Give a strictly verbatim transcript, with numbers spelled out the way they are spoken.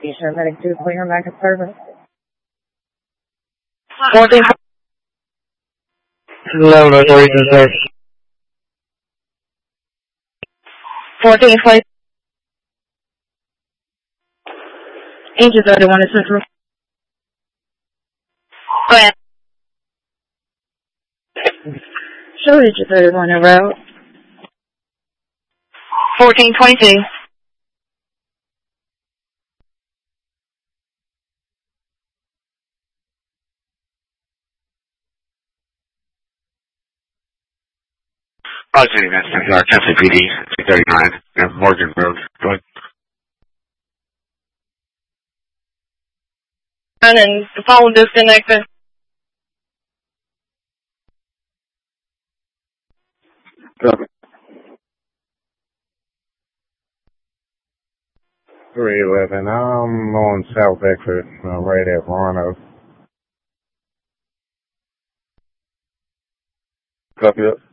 Keisha, Medic two, clear back of service. fourteen. Level of region service. fourteen, flight. Engine thirty-one is central. Go ahead. Show engine thirty-one en route. fourteen twenty-two. Roger, that's our Kansas P D, two thirty-nine, and Morgan Road. Go ahead. And then the phone disconnected. Copy. three eleven, I'm on South Exit, uh, right at Verano. Copy up.